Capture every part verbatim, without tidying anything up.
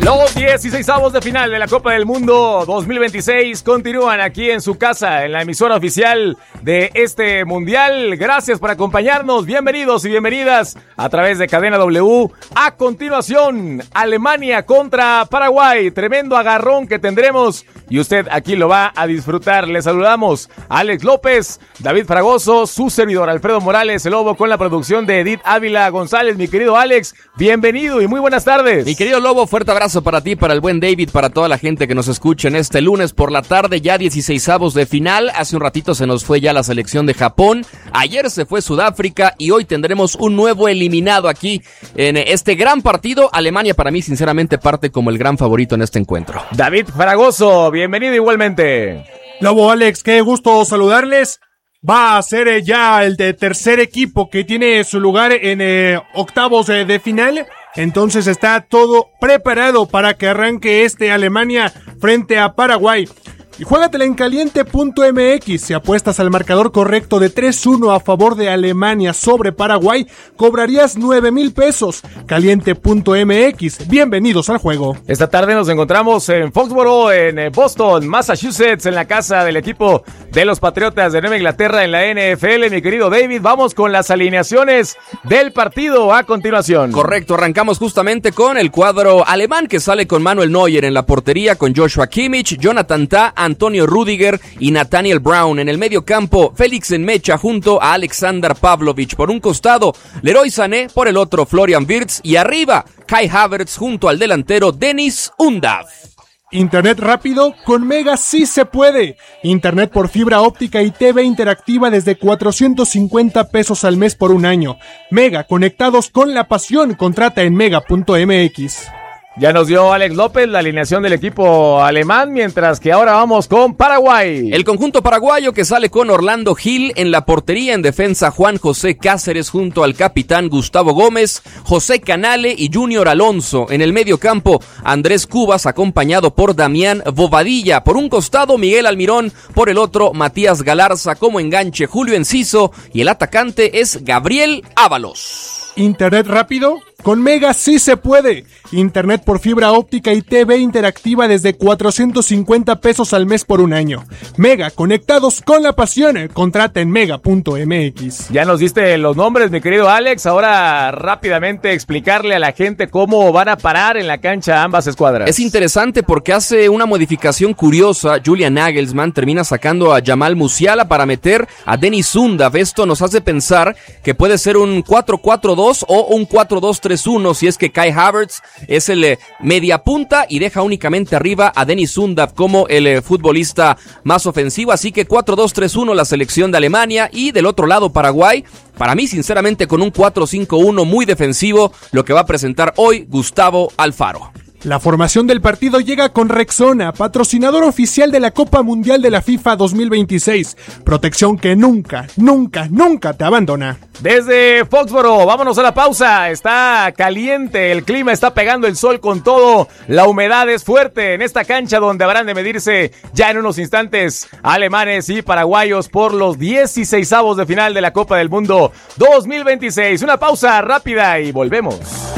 Los dieciseisavos de final de la Copa del Mundo dos mil veintiséis continúan aquí en su casa, en la emisora oficial de este mundial. Gracias por acompañarnos, bienvenidos y bienvenidas a través de Cadena W. A continuación, Alemania contra Paraguay, tremendo agarrón que tendremos y usted aquí lo va a disfrutar. Les saludamos Alex López, David Fragoso, su servidor Alfredo Morales, el Lobo, con la producción de Edith Ávila González. Mi querido Alex, bienvenido y muy buenas tardes. Mi querido Lobo, fuerte abrazo para ti, para el buen David, para toda la gente que nos escucha en este lunes por la tarde, ya dieciseisavos de final. Hace un ratito se nos fue ya la selección de Japón, ayer se fue Sudáfrica y hoy tendremos un nuevo eliminado aquí en este gran partido. Alemania para mí sinceramente parte como el gran favorito en este encuentro. David Fragoso, bienvenido igualmente. Lobo, Alex, qué gusto saludarles. Va a ser eh, ya el de tercer equipo que tiene su lugar en eh, octavos eh, de final. Entonces está todo preparado para que arranque este Alemania frente a Paraguay. Y juégatela en caliente punto m x. Si apuestas al marcador correcto de tres uno a favor de Alemania sobre Paraguay, cobrarías nueve mil pesos. caliente punto m x. Bienvenidos al juego. Esta tarde nos encontramos en Foxborough, en Boston, Massachusetts, en la casa del equipo de los Patriotas de Nueva Inglaterra en la N F L. Mi querido David, vamos con las alineaciones del partido a continuación. Correcto, arrancamos justamente con el cuadro alemán que sale con Manuel Neuer en la portería, con Joshua Kimmich, Jonathan Tah, Antonio Rüdiger y Nathaniel Brown. En el medio campo, Félix Nmecha junto a Alexander Pavlovich por un costado, Leroy Sané por el otro, Florian Wirtz, y arriba, Kai Havertz junto al delantero Deniz Undav. Internet rápido, con Mega sí se puede. Internet por fibra óptica y T V interactiva desde cuatrocientos cincuenta pesos al mes por un año. Mega, conectados con la pasión. Contrata en mega punto m x. Ya nos dio Alex López la alineación del equipo alemán, mientras que ahora vamos con Paraguay. El conjunto paraguayo que sale con Orlando Gil en la portería, en defensa Juan José Cáceres junto al capitán Gustavo Gómez, José Canale y Junior Alonso. En el medio campo, Andrés Cubas acompañado por Damián Bobadilla. Por un costado, Miguel Almirón, por el otro, Matías Galarza, como enganche Julio Enciso y el atacante es Gabriel Ábalos. Internet rápido, con Mega sí se puede. Internet por fibra óptica y T V interactiva desde cuatrocientos cincuenta pesos al mes por un año. Mega, conectados con la pasión. Contrata en mega punto m x. Ya nos diste los nombres, mi querido Alex. Ahora rápidamente explicarle a la gente cómo van a parar en la cancha ambas escuadras. Es interesante porque hace una modificación curiosa. Julian Nagelsmann termina sacando a Jamal Musiala para meter a Deniz Undav. Esto nos hace pensar que puede ser un cuatro cuatro dos o un cuatro dos tres uno si es que Kai Havertz es el eh, media punta y deja únicamente arriba a Deniz Undav como el eh, futbolista más ofensivo. Así que cuatro dos tres uno la selección de Alemania, y del otro lado Paraguay, para mí sinceramente con un cuatro cinco uno muy defensivo, lo que va a presentar hoy Gustavo Alfaro. La formación del partido llega con Rexona, patrocinador oficial de la Copa Mundial de la FIFA dos mil veintiséis. Protección que nunca, nunca, nunca te abandona. Desde Foxborough, vámonos a la pausa. Está caliente, el clima está pegando el sol con todo. La humedad es fuerte en esta cancha donde habrán de medirse ya en unos instantes alemanes y paraguayos por los dieciseisavos de final de la Copa del Mundo dos mil veintiséis. Una pausa rápida y volvemos.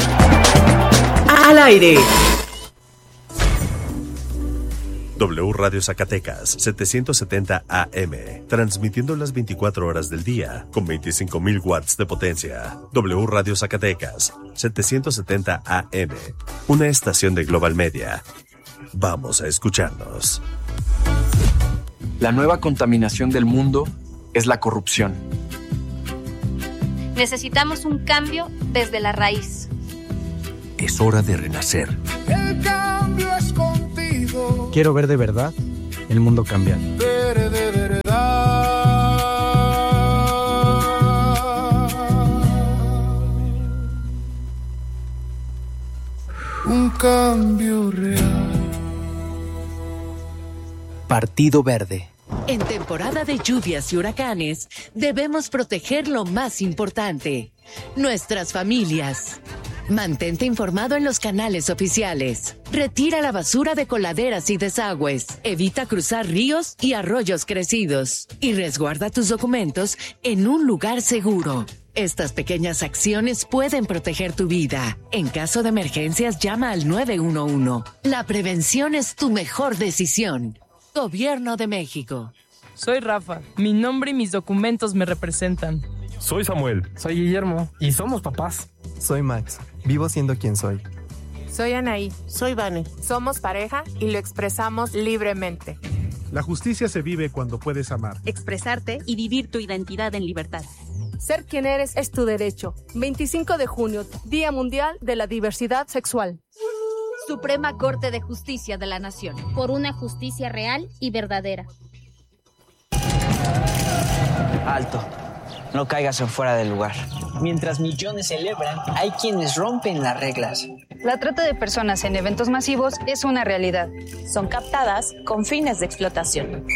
Al aire. W Radio Zacatecas, setecientos setenta A M, transmitiendo las veinticuatro horas del día, con veinticinco mil watts de potencia. W Radio Zacatecas, setecientos setenta A M, una estación de Global Media. Vamos a escucharnos. La nueva contaminación del mundo es la corrupción. Necesitamos un cambio desde la raíz. Es hora de renacer. El cambio es contigo. Quiero ver de verdad el mundo cambiar. Ver de verdad. Un cambio real. Partido Verde. En temporada de lluvias y huracanes, debemos proteger lo más importante: nuestras familias. Mantente informado en los canales oficiales. Retira la basura de coladeras y desagües. Evita cruzar ríos y arroyos crecidos. Y resguarda tus documentos en un lugar seguro. Estas pequeñas acciones pueden proteger tu vida. En caso de emergencias, llama al nueve uno uno. La prevención es tu mejor decisión. Gobierno de México. Soy Rafa. Mi nombre y mis documentos me representan. Soy Samuel. Soy Guillermo. Y somos papás. Soy Max. Vivo siendo quien soy. Soy Anaí. Soy Vane. Somos pareja y lo expresamos libremente. La justicia se vive cuando puedes amar, expresarte y vivir tu identidad en libertad. Ser quien eres es tu derecho. veinticinco de junio, Día Mundial de la Diversidad Sexual. Suprema Corte de Justicia de la Nación. Por una justicia real y verdadera. Alto. No caigas en fuera del lugar. Mientras millones celebran, hay quienes rompen las reglas. La trata de personas en eventos masivos es una realidad. Son captadas con fines de explotación.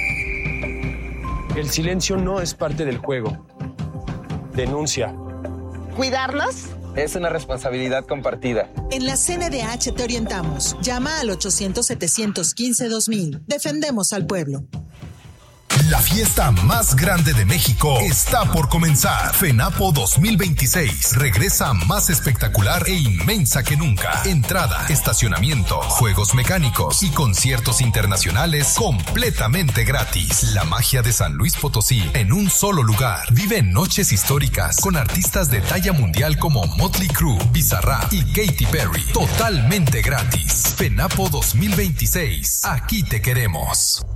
El silencio no es parte del juego. Denuncia. ¿Cuidarnos? Es una responsabilidad compartida. En la C N D H te orientamos. Llama al ochocientos, setecientos quince, dos mil. Defendemos al pueblo. La fiesta más grande de México está por comenzar. FENAPO dos mil veintiséis regresa más espectacular e inmensa que nunca. Entrada, estacionamiento, juegos mecánicos y conciertos internacionales completamente gratis. La magia de San Luis Potosí en un solo lugar. Vive noches históricas con artistas de talla mundial como Motley Crue, Bizarrap y Katy Perry. Totalmente gratis. FENAPO dos mil veintiséis. Aquí te queremos.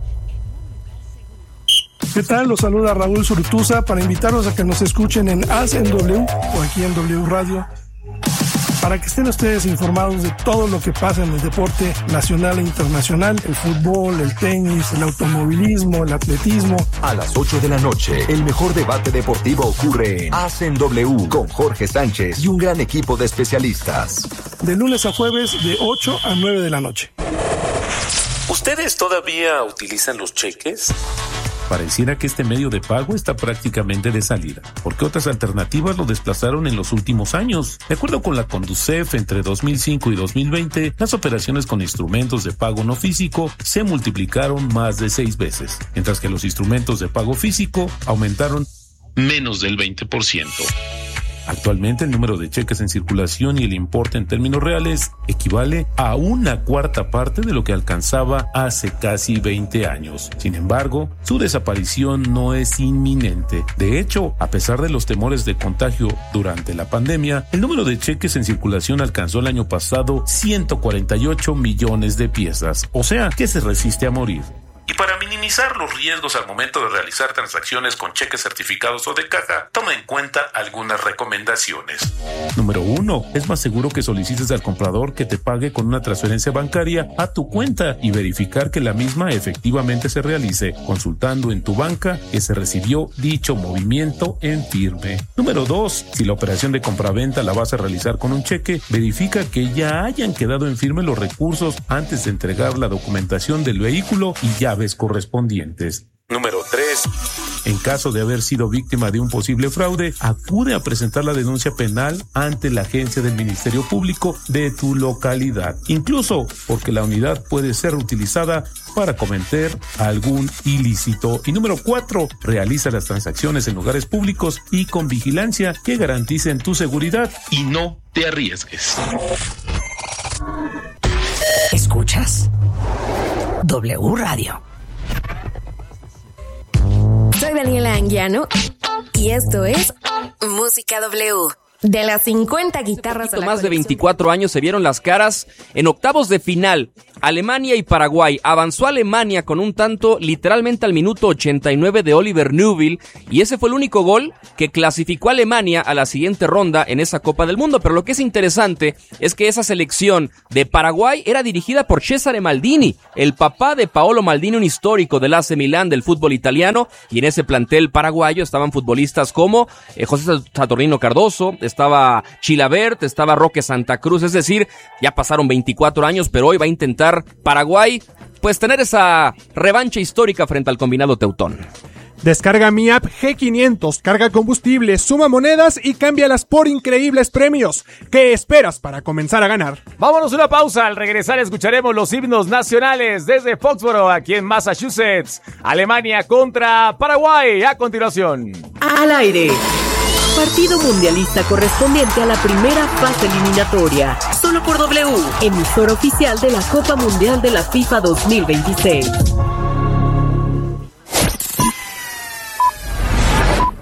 ¿Qué tal? Los saluda Raúl Zurutuza para invitarlos a que nos escuchen en A C en W o aquí en W Radio, para que estén ustedes informados de todo lo que pasa en el deporte nacional e internacional, el fútbol, el tenis, el automovilismo, el atletismo. A las ocho de la noche, el mejor debate deportivo ocurre en A C en W con Jorge Sánchez y un gran equipo de especialistas. De lunes a jueves de ocho a nueve de la noche. ¿Ustedes todavía utilizan los cheques? Pareciera que este medio de pago está prácticamente de salida, porque otras alternativas lo desplazaron en los últimos años. De acuerdo con la Conducef, entre dos mil cinco y dos mil veinte, las operaciones con instrumentos de pago no físico se multiplicaron más de seis veces, mientras que los instrumentos de pago físico aumentaron menos del veinte por ciento. Actualmente el número de cheques en circulación y el importe en términos reales equivale a una cuarta parte de lo que alcanzaba hace casi veinte años. Sin embargo, su desaparición no es inminente. De hecho, a pesar de los temores de contagio durante la pandemia, el número de cheques en circulación alcanzó el año pasado ciento cuarenta y ocho millones de piezas, o sea, que se resiste a morir. Y para minimizar los riesgos al momento de realizar transacciones con cheques certificados o de caja, toma en cuenta algunas recomendaciones. Número uno. Es más seguro que solicites al comprador que te pague con una transferencia bancaria a tu cuenta y verificar que la misma efectivamente se realice, consultando en tu banca que se recibió dicho movimiento en firme. Número dos. Si la operación de compraventa la vas a realizar con un cheque, verifica que ya hayan quedado en firme los recursos antes de entregar la documentación del vehículo y llaves correspondientes. Número tres. En caso de haber sido víctima de un posible fraude, acude a presentar la denuncia penal ante la agencia del Ministerio Público de tu localidad, incluso porque la unidad puede ser utilizada para cometer algún ilícito. Y número cuatro, realiza las transacciones en lugares públicos y con vigilancia que garanticen tu seguridad y no te arriesgues. ¿Escuchas? W Radio. Soy Daniela Anguiano y esto es Música W. De las cincuenta guitarras a la más de veinticuatro años se vieron las caras en octavos de final. Alemania y Paraguay. Avanzó Alemania con un tanto literalmente al minuto ochenta y nueve de Oliver Neuville, y ese fue el único gol que clasificó a Alemania a la siguiente ronda en esa Copa del Mundo. Pero lo que es interesante es que esa selección de Paraguay era dirigida por Cesare Maldini, el papá de Paolo Maldini, un histórico del A C Milán del fútbol italiano, y en ese plantel paraguayo estaban futbolistas como eh, José Saturnino Cardoso, estaba Chilabert, estaba Roque Santa Cruz. Es decir, ya pasaron veinticuatro años, pero hoy va a intentar Paraguay pues tener esa revancha histórica frente al combinado teutón. Descarga mi app G quinientos, carga combustible, suma monedas y cámbialas por increíbles premios. ¿Qué esperas para comenzar a ganar? Vámonos a una pausa. Al regresar escucharemos los himnos nacionales desde Foxborough, aquí en Massachusetts. Alemania contra Paraguay. A continuación. Al aire. partido mundialista correspondiente a la primera fase eliminatoria. Solo por W, emisora oficial de la Copa Mundial de la FIFA dos mil veintiséis.